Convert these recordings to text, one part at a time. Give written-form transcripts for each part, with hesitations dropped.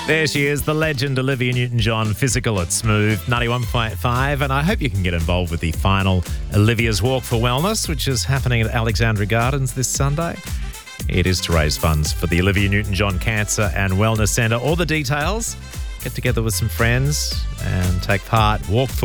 There she is, the legend Olivia Newton-John, physical at Smooth 91.5. And I hope you can get involved with the final Olivia's Walk for Wellness, which is happening at Alexandra Gardens this Sunday. It is to raise funds for the Olivia Newton-John Cancer and Wellness Centre. All the details, get together with some friends and take part.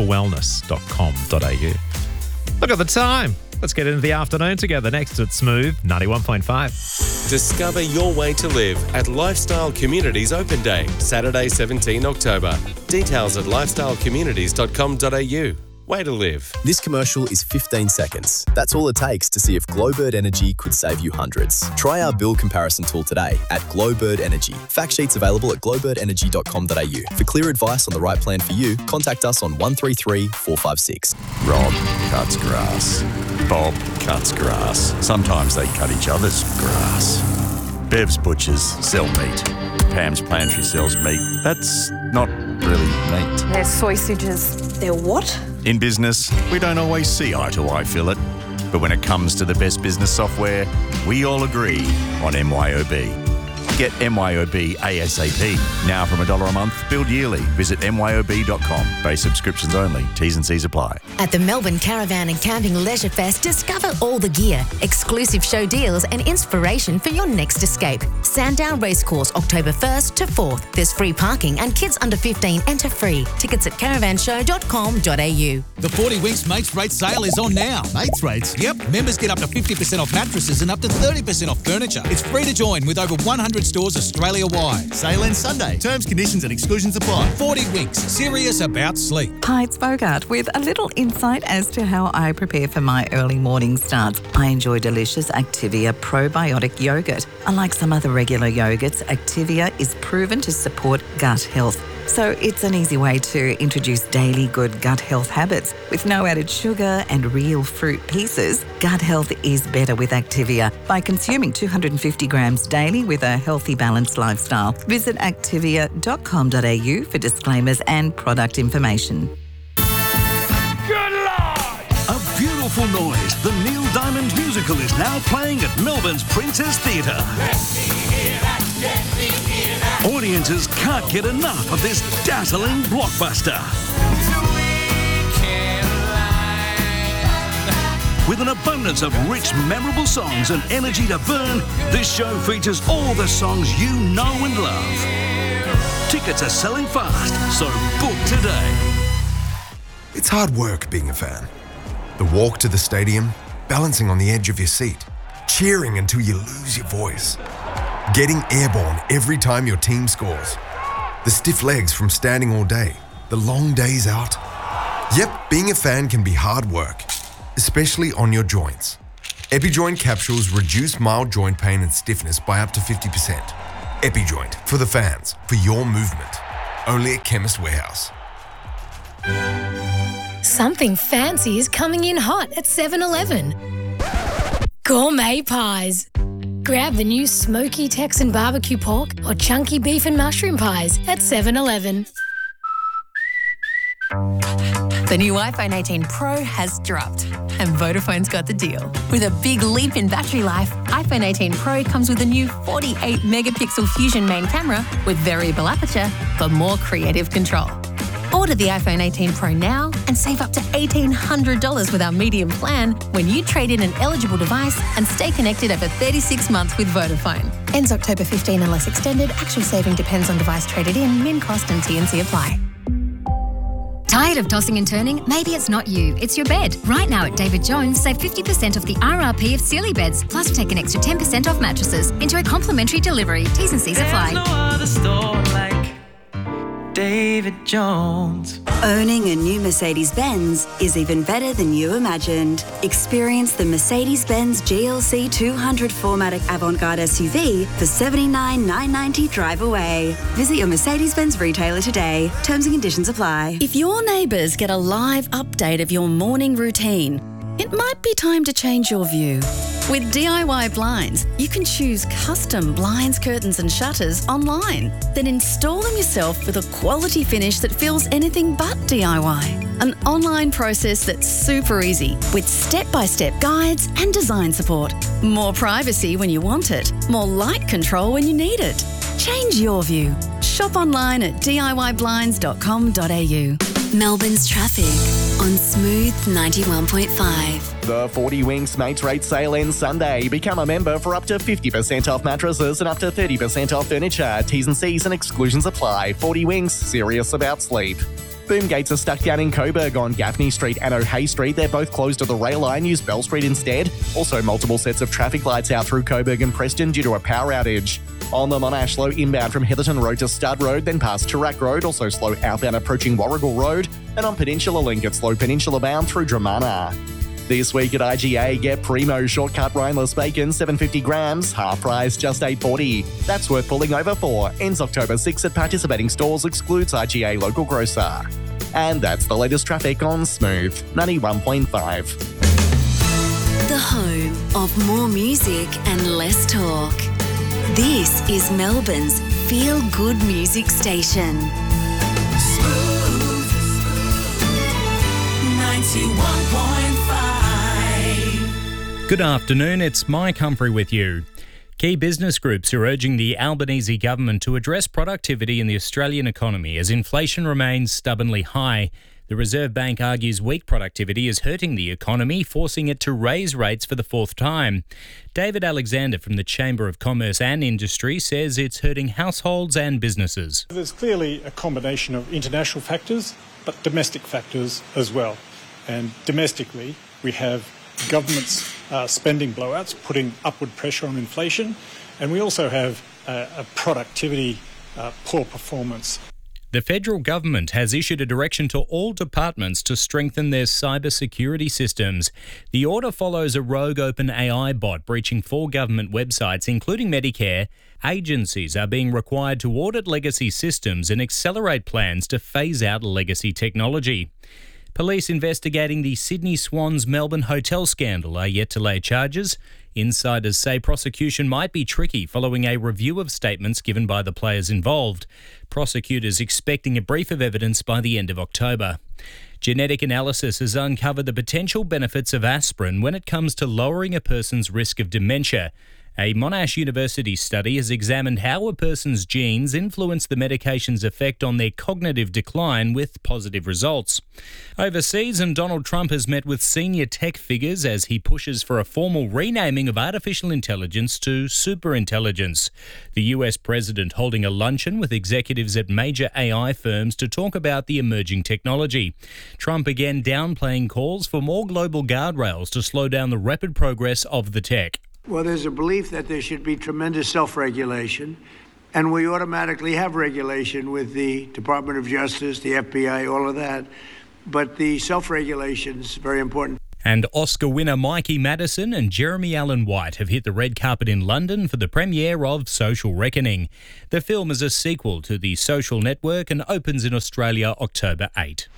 walkforwellness.com.au. Look at the time. Let's get into the afternoon together. Next at Smooth 91.5. Discover your way to live at Lifestyle Communities Open Day, Saturday 17 October. Details at lifestylecommunities.com.au. Way to live. This commercial is 15 seconds. That's all it takes to see if Glowbird Energy could save you hundreds. Try our bill comparison tool today at Glowbird Energy. Fact sheets available at glowbirdenergy.com.au. For clear advice on the right plan for you, contact us on 133 456. Rob cuts grass. Bob cuts grass. Sometimes they cut each other's grass. Bev's butchers sell meat. Pam's pantry sells meat. That's not really meat. They're sausages. They're what? In business, we don't always see eye to eye, Philip. But when it comes to the best business software, we all agree on MYOB. Get MYOB ASAP. Now from $1 a month, billed yearly. Visit myob.com. Base subscriptions only. T's and C's apply. At the Melbourne Caravan and Camping Leisure Fest, discover all the gear, exclusive show deals and inspiration for your next escape. Sandown Racecourse, October 1st to 4th. There's free parking and kids under 15 enter free. Tickets at caravanshow.com.au. The 40 Winks Mates Rate sale is on now. Mates rates? Yep. Members get up to 50% off mattresses and up to 30% off furniture. It's free to join with over 100 stores Australia-wide. Sale ends Sunday. Terms, conditions and exclusions apply. 40 Winks. Serious about sleep. Hi, it's Bogart with a little insight as to how I prepare for my early morning starts. I enjoy delicious Activia probiotic yogurt. Unlike some other regular yogurts, Activia is proven to support gut health. So it's an easy way to introduce daily good gut health habits. With no added sugar and real fruit pieces, gut health is better with Activia by consuming 250 grams daily with a healthy, balanced lifestyle. Visit activia.com.au for disclaimers and product information. Good Lord! A beautiful noise. The Neil Diamond musical is now playing at Melbourne's Princess Theatre. Audiences can't get enough of this dazzling blockbuster. With an abundance of rich, memorable songs and energy to burn, this show features all the songs you know and love. Tickets are selling fast, so book today. It's hard work being a fan. The walk to the stadium, balancing on the edge of your seat, cheering until you lose your voice, getting airborne every time your team scores, the stiff legs from standing all day, the long days out. Yep, being a fan can be hard work, especially on your joints. EpiJoint capsules reduce mild joint pain and stiffness by up to 50%. EpiJoint, for the fans, for your movement. Only at Chemist Warehouse. Something fancy is coming in hot at 7-Eleven. Gourmet pies. Grab the new smoky Texan barbecue pork or chunky beef and mushroom pies at 7-Eleven. The new iPhone 18 Pro has dropped, and Vodafone's got the deal. With a big leap in battery life, iPhone 18 Pro comes with a new 48-megapixel Fusion main camera with variable aperture for more creative control. Order the iPhone 18 Pro now and save up to $1,800 with our medium plan when you trade in an eligible device and stay connected over 36 months with Vodafone. Ends October 15 unless extended. Actual saving depends on device traded in. Min cost and T&C apply. Tired of tossing and turning? Maybe it's not you, it's your bed. Right now at David Jones, save 50% off the RRP of Sealy beds, plus take an extra 10% off mattresses. Enjoy complimentary delivery. T's and C's apply. There's no other store like David Jones. Owning a new Mercedes-Benz is even better than you imagined. Experience the Mercedes-Benz GLC 200 4MATIC Avantgarde SUV for $79,990 drive away. Visit your Mercedes-Benz retailer today. Terms and conditions apply. If your neighbours get a live update of your morning routine, it might be time to change your view. With DIY Blinds, you can choose custom blinds, curtains and shutters online. Then install them yourself with a quality finish that feels anything but DIY. An online process that's super easy with step-by-step guides and design support. More privacy when you want it. More light control when you need it. Change your view. Shop online at diyblinds.com.au. Melbourne's traffic on Smooth 91.5. The 40 Winks Mates Rate Sale ends Sunday. Become a member for up to 50% off mattresses and up to 30% off furniture. T's and C's and exclusions apply. 40 Winks, serious about sleep. Boom gates are stuck down in Coburg on Gaffney Street and O'Hay Street. They're both closed to the rail line. Use Bell Street instead. Also, multiple sets of traffic lights out through Coburg and Preston due to a power outage. On the Monash, slow inbound from Heatherton Road to Stud Road, then past Toorak Road. Also slow outbound approaching Warrigal Road. And on Peninsula Link, it's slow Peninsula bound through Dramana. This week at IGA, get Primo shortcut rineless bacon, 750 grams, half price, just $8.40. That's worth pulling over for. Ends October 6 at participating stores, excludes IGA local grocer. And that's the latest traffic on Smooth 91.5. The home of more music and less talk. This is Melbourne's feel-good music station. Smooth 91.5. Good afternoon, it's Mike Humphrey with you. Key business groups are urging the Albanese government to address productivity in the Australian economy as inflation remains stubbornly high. The Reserve Bank argues weak productivity is hurting the economy, forcing it to raise rates for the fourth time. David Alexander from the Chamber of Commerce and Industry says it's hurting households and businesses. There's clearly a combination of international factors, but domestic factors as well. And domestically, we have government's spending blowouts putting upward pressure on inflation, and we also have a productivity poor performance. The federal government has issued a direction to all departments to strengthen their cybersecurity systems. The order follows a rogue OpenAI bot breaching 4 government websites, including Medicare. Agencies are being required to audit legacy systems and accelerate plans to phase out legacy technology. Police investigating the Sydney Swans Melbourne hotel scandal are yet to lay charges. Insiders say prosecution might be tricky following a review of statements given by the players involved. Prosecutors expecting a brief of evidence by the end of October. Genetic analysis has uncovered the potential benefits of aspirin when it comes to lowering a person's risk of dementia. A Monash University study has examined how a person's genes influence the medication's effect on their cognitive decline with positive results. Overseas, and Donald Trump has met with senior tech figures as he pushes for a formal renaming of artificial intelligence to superintelligence. The US president holding a luncheon with executives at major AI firms to talk about the emerging technology. Trump again downplaying calls for more global guardrails to slow down the rapid progress of the tech. Well, there's a belief that there should be tremendous self-regulation, and we automatically have regulation with the Department of Justice, the FBI, all of that. But the self-regulation is very important. And Oscar winner Mikey Madison and Jeremy Allen White have hit the red carpet in London for the premiere of Social Reckoning. The film is a sequel to The Social Network and opens in Australia October 8.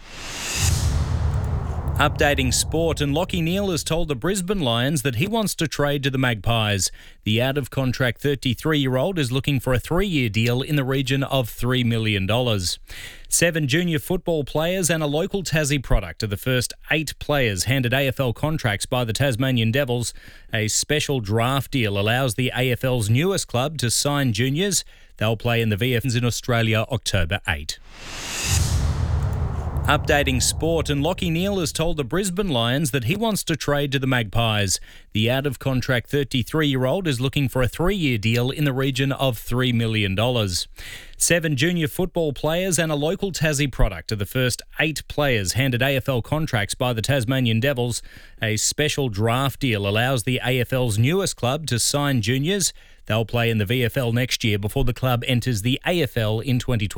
Updating sport, and Lachie Neale has told the Brisbane Lions that he wants to trade to the Magpies. The out-of-contract 33-year-old is looking for a 3-year deal in the region of $3 million. 7 junior football players and a local Tassie product are the first 8 players handed AFL contracts by the Tasmanian Devils. A special draft deal allows the AFL's newest club to sign juniors. They'll play in the VFLs in Australia October 8. Updating sport, and Lachie Neale has told the Brisbane Lions that he wants to trade to the Magpies. The out-of-contract 33-year-old is looking for a 3-year deal in the region of $3 million. 7 junior football players and a local Tassie product are the first 8 players handed AFL contracts by the Tasmanian Devils. A special draft deal allows the AFL's newest club to sign juniors. They'll play in the VFL next year before the club enters the AFL in 2020.